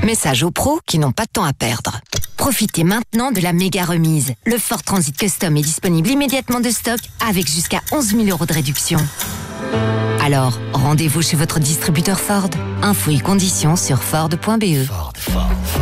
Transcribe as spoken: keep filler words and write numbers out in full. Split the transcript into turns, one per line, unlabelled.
Message aux pros qui n'ont pas de temps à perdre. Profitez maintenant de la méga remise. Le Ford Transit Custom est disponible immédiatement de stock avec jusqu'à onze mille euros de réduction. Alors, rendez-vous chez votre distributeur Ford. Infos et conditions sur Ford point B E.
Ford, Ford.